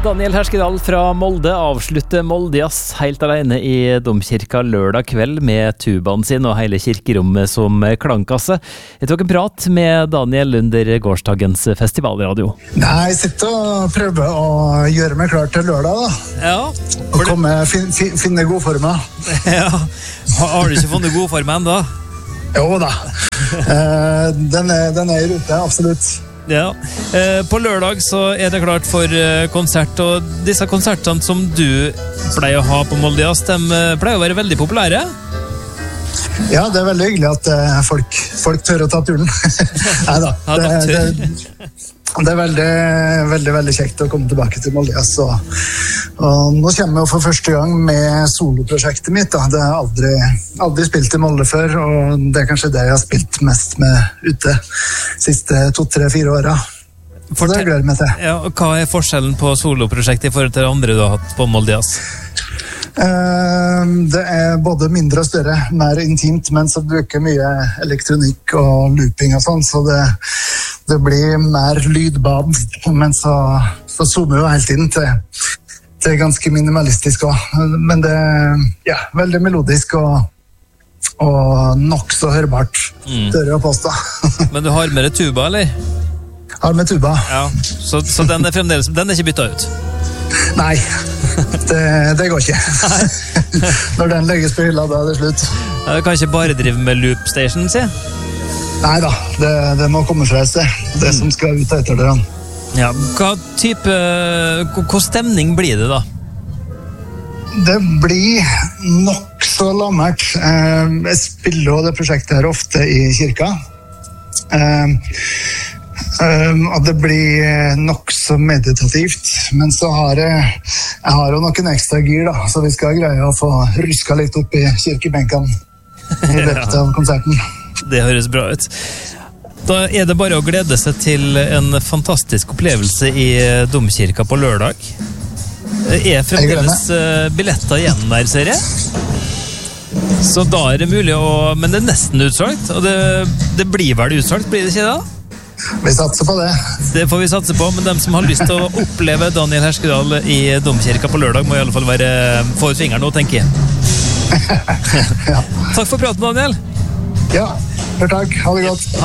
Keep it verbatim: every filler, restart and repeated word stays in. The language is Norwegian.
Daniel Herskedal fra Molde avslutter Moldejazz helt alene i domkirka lørdag kveld med tubaen sin og hele kirkerommet som klangkasse. Jeg tok en prat med Daniel under gårsdagens festivalradio. Nei, jeg sitter og prøver å gjøre meg klar til lørdag da. Ja. Og komme, fin, fin, finne god forma. Ja. Har du ikke funnet god form ennå? Jo da. eh, den, er, den er i rute, absolutt. Ja, eh, på lørdag så er det klart for eh, konsert, og disse konsertene som du pleier å ha på Moldejazz, de eh, pleier å være veldig populære. Ja, det er veldig hyggelig at eh, folk, folk tør å ta turen. Neida, Ja, det, da tør. det, det er veldig, veldig, veldig kjekt å komme tilbake til Moldejazz. Og, og nå kommer jeg for første gang med soloprosjektet mitt. Da. Det har aldri, aldri spilt i Molde før, og det er kanskje det jeg har spilt mest med ute siste to, tre, fire åra. Så det gleder jeg meg til. Ja, og hva er forskjellen på soloprosjektet i forhold til det andre du har hatt på Moldejazz? Uh, det er både mindre og større, mer intimt, men så bruker mye elektronikk og looping og sånn, så det, det blir mer lydbad, men så, så zoomer jo hele tiden til, til ganske minimalistisk også. Men det er ja, veldig melodisk og, og nok så hørbart, Mm. tør jeg å påstå. Men du har med deg tuba, eller? Har med tuba. Ja, så, så den er fremdeles, den er ikke byttet ut? Nei, det, det går ikke. Når den legges på hylla, da er det slutt. Ja, du kan ikke bare drive med loop station, si? Neida, det, det må komme fra et sted. Det som skal ut etter det. Ja, hva type, hva stemning blir det da? Det blir nok så lammert. Jeg spiller jo det prosjektet her ofte i kirka. Og det blir nok så meditativt. Men så har jeg, jeg har jo noen ekstra gir da, så vi skal greie å få ruska litt opp i kirkebenkene i løpet av konserten. Det høres bra ut. Da er det bare å glede seg til en fantastisk opplevelse i domkirka på lørdag. Er fremdeles billetter igjen der, ser jeg? Så da er det mulig å... Men det er nesten utsolgt, og det, det blir vel utsolgt, blir det ikke da? Vi satser på det. Det får vi satse på, men de som har lyst til å oppleve Daniel Herskedal i domkirka på lørdag må i alle fall være få ut fingeren nå, tenker jeg. Ja. Takk for praten, Daniel. Ja, takk. Ha det godt.